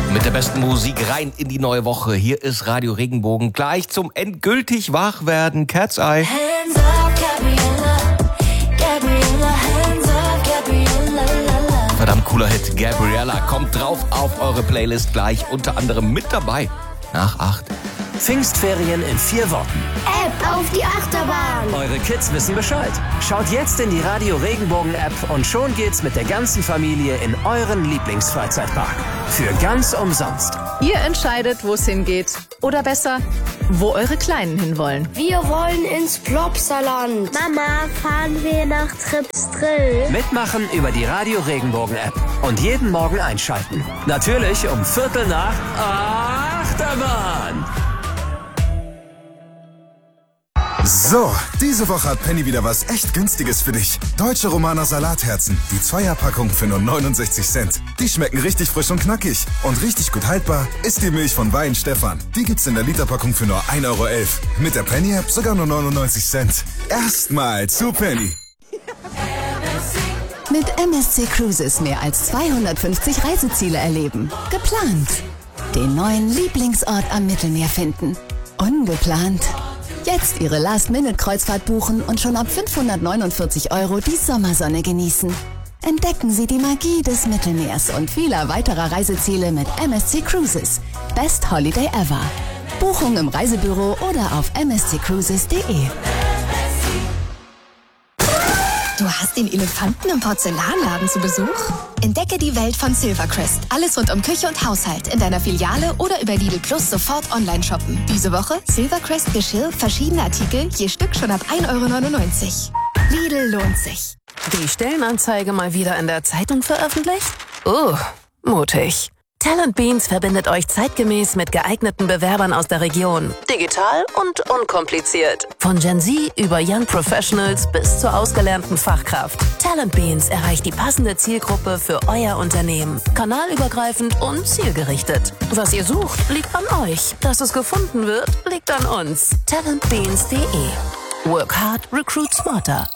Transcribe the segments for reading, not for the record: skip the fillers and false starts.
Mit der besten Musik rein in die neue Woche. Hier ist Radio Regenbogen. Gleich zum endgültig Wachwerden. Cat's Eye. Hands up, Gabriella. Gabriella, hands up, Gabriella. Verdammt cooler Hit. Gabriella kommt drauf auf eure Playlist gleich. Unter anderem mit dabei. Nach 8. Pfingstferien in 4 Worten. App auf die Achterbahn. Eure Kids wissen Bescheid. Schaut jetzt in die Radio Regenbogen App und schon geht's mit der ganzen Familie in euren Lieblingsfreizeitpark. Für ganz umsonst. Ihr entscheidet, wo es hingeht. Oder besser, wo eure Kleinen hinwollen. Wir wollen ins Plopsaland. Mama, fahren wir nach Tripsdrill? Mitmachen über die Radio Regenbogen App. Und jeden Morgen einschalten. Natürlich um 7:45 Achterbahn. So, diese Woche hat Penny wieder was echt Günstiges für dich. Deutsche Romaner Salatherzen. Die 2er-Packung für nur 69 Cent. Die schmecken richtig frisch und knackig. Und richtig gut haltbar ist die Milch von Wein Stefan. Die gibt's in der Literpackung für nur 1,11 Euro. Mit der Penny-App sogar nur 99 Cent. Erstmal zu Penny. Mit MSC Cruises mehr als 250 Reiseziele erleben. Geplant. Den neuen Lieblingsort am Mittelmeer finden. Ungeplant. Jetzt Ihre Last-Minute-Kreuzfahrt buchen und schon ab 549 Euro die Sommersonne genießen. Entdecken Sie die Magie des Mittelmeers und vieler weiterer Reiseziele mit MSC Cruises. Best Holiday ever. Buchung im Reisebüro oder auf msccruises.de. Du hast den Elefanten im Porzellanladen zu Besuch? Entdecke die Welt von Silvercrest. Alles rund um Küche und Haushalt in deiner Filiale oder über Lidl Plus sofort online shoppen. Diese Woche Silvercrest Geschirr, verschiedene Artikel, je Stück schon ab 1,99 Euro. Lidl lohnt sich. Die Stellenanzeige mal wieder in der Zeitung veröffentlicht? Mutig. Talent Beans verbindet euch zeitgemäß mit geeigneten Bewerbern aus der Region. Digital und unkompliziert. Von Gen Z über Young Professionals bis zur ausgelernten Fachkraft. Talent Beans erreicht die passende Zielgruppe für euer Unternehmen. Kanalübergreifend und zielgerichtet. Was ihr sucht, liegt an euch. Dass es gefunden wird, liegt an uns. Talentbeans.de. Work hard, recruit smarter.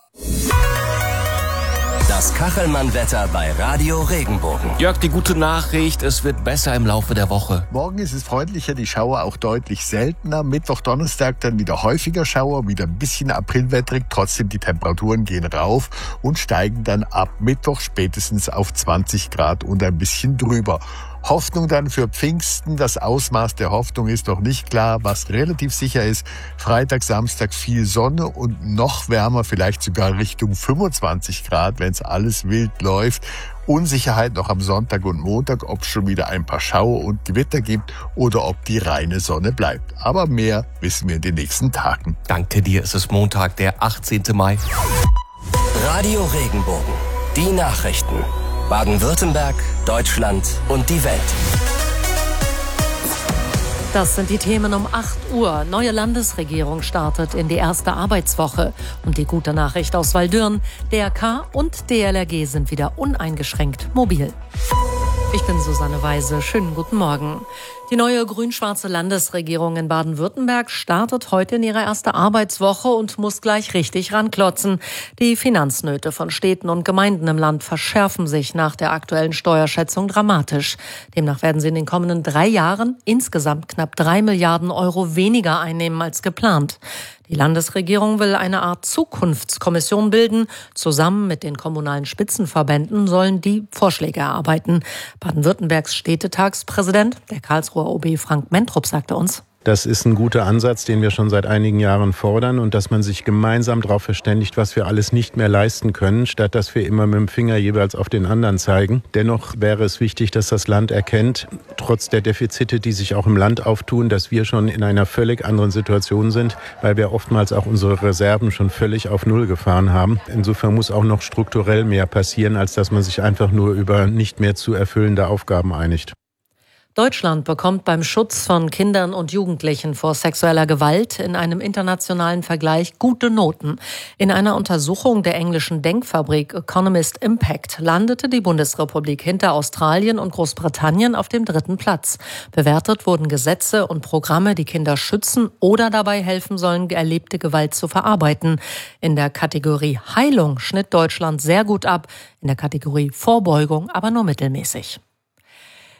Das Kachelmann-Wetter bei Radio Regenbogen. Jörg, die gute Nachricht, es wird besser im Laufe der Woche. Morgen ist es freundlicher, die Schauer auch deutlich seltener. Mittwoch, Donnerstag dann wieder häufiger Schauer, wieder ein bisschen aprilwettrig. Trotzdem, die Temperaturen gehen rauf und steigen dann ab Mittwoch spätestens auf 20 Grad und ein bisschen drüber. Hoffnung dann für Pfingsten. Das Ausmaß der Hoffnung ist noch nicht klar. Was relativ sicher ist, Freitag, Samstag viel Sonne und noch wärmer, vielleicht sogar Richtung 25 Grad, wenn es alles wild läuft. Unsicherheit noch am Sonntag und Montag, ob es schon wieder ein paar Schauer und Gewitter gibt oder ob die reine Sonne bleibt. Aber mehr wissen wir in den nächsten Tagen. Danke dir, es ist Montag, der 18. Mai. Radio Regenbogen. Die Nachrichten. Baden-Württemberg, Deutschland und die Welt. Das sind die Themen um 8 Uhr. Neue Landesregierung startet in die erste Arbeitswoche. Und die gute Nachricht aus Waldürn: DRK und DLRG sind wieder uneingeschränkt mobil. Ich bin Susanne Weise. Schönen guten Morgen. Die neue grün-schwarze Landesregierung in Baden-Württemberg startet heute in ihre erste Arbeitswoche und muss gleich richtig ranklotzen. Die Finanznöte von Städten und Gemeinden im Land verschärfen sich nach der aktuellen Steuerschätzung dramatisch. Demnach werden sie in den kommenden 3 Jahren insgesamt knapp 3 Milliarden Euro weniger einnehmen als geplant. Die Landesregierung will eine Art Zukunftskommission bilden. Zusammen mit den kommunalen Spitzenverbänden sollen die Vorschläge erarbeiten. Baden-Württembergs Städtetagspräsident, der Karlsruher OB Frank Mentrup, sagte uns: Das ist ein guter Ansatz, den wir schon seit einigen Jahren fordern, und dass man sich gemeinsam darauf verständigt, was wir alles nicht mehr leisten können, statt dass wir immer mit dem Finger jeweils auf den anderen zeigen. Dennoch wäre es wichtig, dass das Land erkennt, trotz der Defizite, die sich auch im Land auftun, dass wir schon in einer völlig anderen Situation sind, weil wir oftmals auch unsere Reserven schon völlig auf Null gefahren haben. Insofern muss auch noch strukturell mehr passieren, als dass man sich einfach nur über nicht mehr zu erfüllende Aufgaben einigt. Deutschland bekommt beim Schutz von Kindern und Jugendlichen vor sexueller Gewalt in einem internationalen Vergleich gute Noten. In einer Untersuchung der englischen Denkfabrik Economist Impact landete die Bundesrepublik hinter Australien und Großbritannien auf dem 3. Platz. Bewertet wurden Gesetze und Programme, die Kinder schützen oder dabei helfen sollen, erlebte Gewalt zu verarbeiten. In der Kategorie Heilung schnitt Deutschland sehr gut ab, in der Kategorie Vorbeugung aber nur mittelmäßig.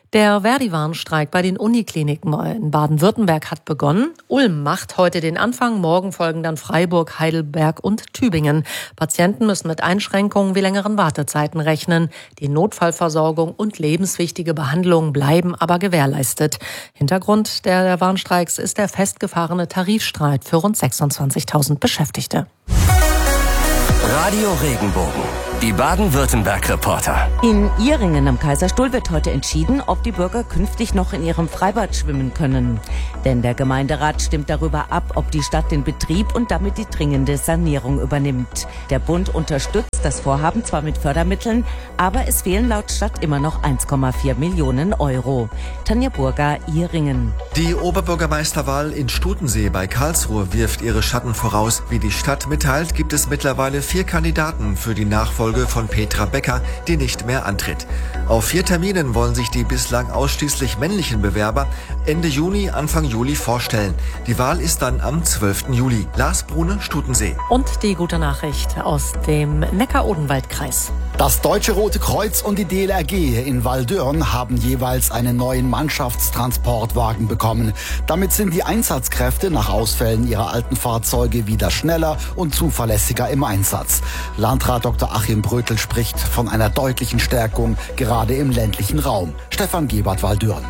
Der Verdi-Warnstreik bei den Unikliniken in Baden-Württemberg hat begonnen. Ulm macht heute den Anfang, morgen folgen dann Freiburg, Heidelberg und Tübingen. Patienten müssen mit Einschränkungen wie längeren Wartezeiten rechnen. Die Notfallversorgung und lebenswichtige Behandlungen bleiben aber gewährleistet. Hintergrund der Warnstreiks ist der festgefahrene Tarifstreit für rund 26.000 Beschäftigte. Radio Regenbogen, die Baden-Württemberg-Reporter. In Ihringen am Kaiserstuhl wird heute entschieden, ob die Bürger künftig noch in ihrem Freibad schwimmen können. Denn der Gemeinderat stimmt darüber ab, ob die Stadt den Betrieb und damit die dringende Sanierung übernimmt. Der Bund unterstützt das Vorhaben zwar mit Fördermitteln, aber es fehlen laut Stadt immer noch 1,4 Millionen Euro. Tanja Burger, Ihringen. Die Oberbürgermeisterwahl in Stutensee bei Karlsruhe wirft ihre Schatten voraus. Wie die Stadt mitteilt, gibt es mittlerweile 4 Kandidaten für die Nachfolge von Petra Becker, die nicht mehr antritt. Auf 4 Terminen wollen sich die bislang ausschließlich männlichen Bewerber Ende Juni, Anfang Juli vorstellen. Die Wahl ist dann am 12. Juli. Lars Brune, Stutensee. Und die gute Nachricht aus dem Neckar-Odenwald-Kreis. Das Deutsche Rote Kreuz und die DLRG in Waldürn haben jeweils einen neuen Mannschaftstransportwagen bekommen. Damit sind die Einsatzkräfte nach Ausfällen ihrer alten Fahrzeuge wieder schneller und zuverlässiger im Einsatz. Landrat Dr. Achim Brötel spricht von einer deutlichen Stärkung, gerade im ländlichen Raum. Stefan Gebert, Waldürn.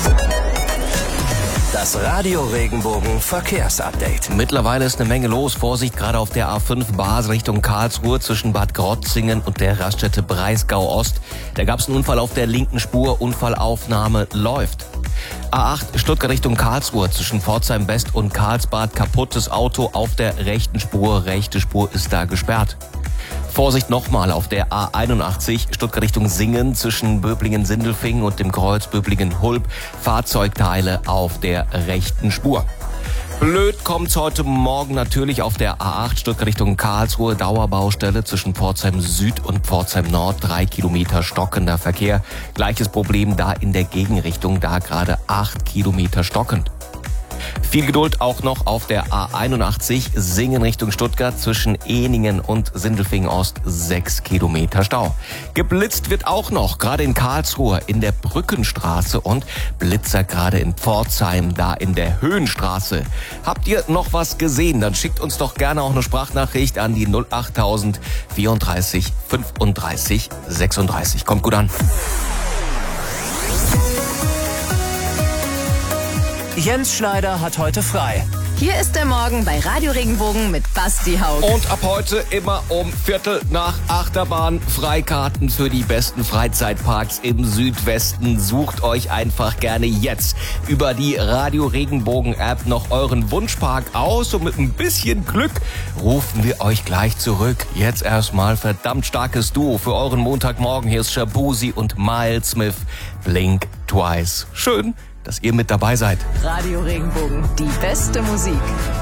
Das Radio Regenbogen Verkehrsupdate. Mittlerweile ist eine Menge los. Vorsicht, gerade auf der A5 Basel Richtung Karlsruhe zwischen Bad Krotzingen und der Raststätte Breisgau Ost. Da gab es einen Unfall auf der linken Spur. Unfallaufnahme läuft. A8 Stuttgart Richtung Karlsruhe zwischen Pforzheim West und Karlsbad. Kaputtes Auto auf der rechten Spur. Rechte Spur ist da gesperrt. Vorsicht nochmal auf der A81 Stuttgart Richtung Singen zwischen Böblingen-Sindelfingen und dem Kreuz Böblingen-Hulb. Fahrzeugteile auf der rechten Spur. Blöd kommt's heute Morgen natürlich auf der A8 Stuttgart Richtung Karlsruhe. Dauerbaustelle zwischen Pforzheim Süd und Pforzheim Nord. 3 Kilometer stockender Verkehr. Gleiches Problem da in der Gegenrichtung. Da gerade 8 Kilometer stockend. Viel Geduld auch noch auf der A81 Singen Richtung Stuttgart zwischen Ehningen und Sindelfingen Ost. 6 Kilometer Stau. Geblitzt wird auch noch, gerade in Karlsruhe in der Brückenstraße und Blitzer gerade in Pforzheim, da in der Höhenstraße. Habt ihr noch was gesehen? Dann schickt uns doch gerne auch eine Sprachnachricht an die 08000 34 35 36. Kommt gut an. Jens Schneider hat heute frei. Hier ist der Morgen bei Radio Regenbogen mit Basti Haug. Und ab heute immer um 7:45 Achterbahn. Freikarten für die besten Freizeitparks im Südwesten. Sucht euch einfach gerne jetzt über die Radio Regenbogen App noch euren Wunschpark aus und mit ein bisschen Glück rufen wir euch gleich zurück. Jetzt erstmal verdammt starkes Duo für euren Montagmorgen. Hier ist Shabuzi und Miles Smith. Blink Twice. Schön, dass ihr mit dabei seid. Radio Regenbogen, die beste Musik.